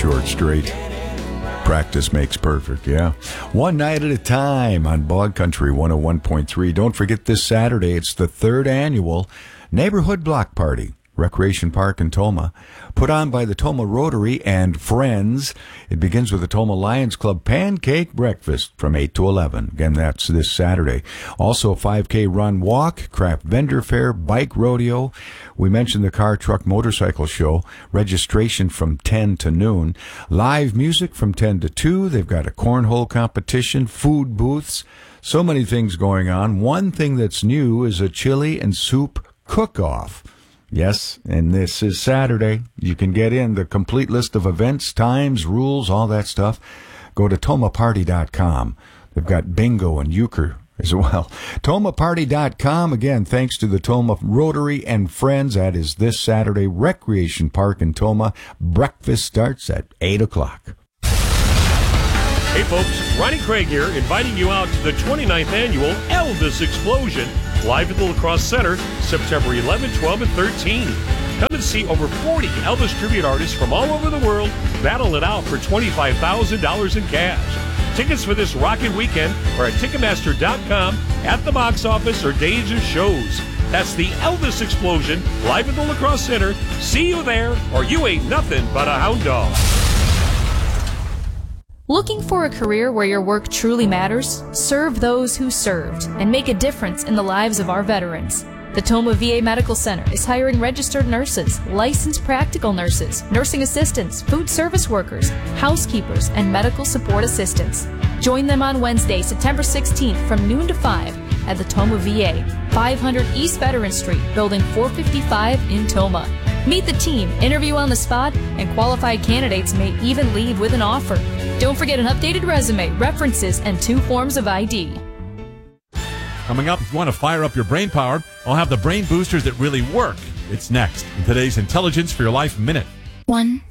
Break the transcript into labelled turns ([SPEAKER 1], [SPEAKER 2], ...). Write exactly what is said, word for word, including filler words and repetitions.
[SPEAKER 1] short straight. Practice makes perfect, yeah. One night at a time on Bog Country one oh one point three. Don't forget this Saturday, it's the third annual Neighborhood Block Party, Recreation Park in Tomah, put on by the Tomah Rotary and Friends. It begins with the Tomah Lions Club Pancake Breakfast from eight to eleven. Again, that's this Saturday. Also, a five K run walk, craft vendor fair, bike rodeo. We mentioned the car, truck, motorcycle show. Registration from ten to noon. Live music from ten to two. They've got a cornhole competition, food booths. So many things going on. One thing that's new is a chili and soup cook-off. Yes, and this is Saturday. You can get in the complete list of events, times, rules, all that stuff. Go to tomah party dot com. They've got bingo and euchre as well. tomah party dot com. Again, thanks to the Tomah Rotary and Friends. That is this Saturday, Recreation Park in Tomah. Breakfast starts at eight o'clock.
[SPEAKER 2] Hey folks, Ronnie Craig here, inviting you out to the twenty-ninth annual Elvis Explosion, live at the La Crosse Center, September eleventh, twelfth, and thirteenth. Come and see over forty Elvis tribute artists from all over the world battle it out for twenty-five thousand dollars in cash. Tickets for this rockin' weekend are at Ticketmaster dot com, at the box office, or days of shows. That's the Elvis Explosion, live at the La Crosse Center. See you there, or you ain't nothing but a hound dog.
[SPEAKER 3] Looking for a career where your work truly matters? Serve those who served and make a difference in the lives of our veterans. The Tomah V A Medical Center is hiring registered nurses, licensed practical nurses, nursing assistants, food service workers, housekeepers, and medical support assistants. Join them on Wednesday, September sixteenth from noon to five at the Tomah V A, five hundred East Veteran Street, Building four fifty-five in Tomah. Meet the team, interview on the spot, and qualified candidates may even leave with an offer. Don't forget an updated resume, references, and two forms of I D.
[SPEAKER 4] Coming up, if you want to fire up your brain power, I'll have the brain boosters that really work. It's next in today's Intelligence for Your Life Minute.
[SPEAKER 5] One,